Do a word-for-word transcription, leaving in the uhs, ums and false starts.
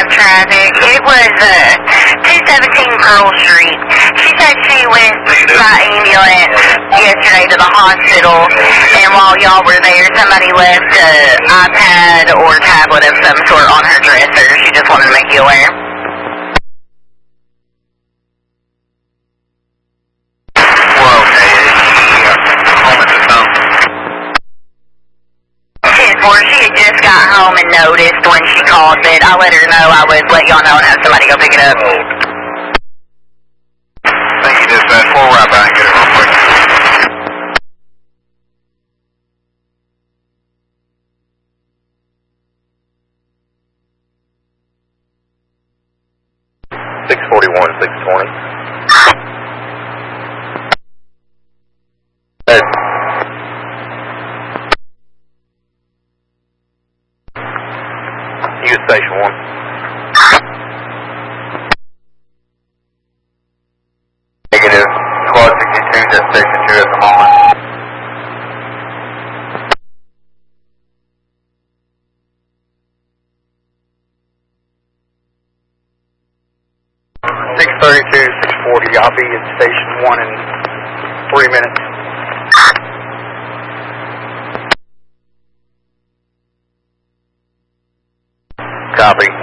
traffic. It was uh, two seventeen Pearl Street. She said she went by ambulance yesterday to the hospital, and while y'all were there, somebody left an iPad or tablet of some sort on her dresser. She just wanted to make you aware. Well, okay. Home at the phone. She had just got home and noticed when she called that I let her know I would let y'all know and have somebody go pick it up. Thank you, dispatch. We'll right back and get it real quick. six forty-one, six twenty. Hey. You at station one. Negative. Squad sixty-two is at station two at the moment. six thirty-two, six forty, I'll be at station one in three minutes. Copy.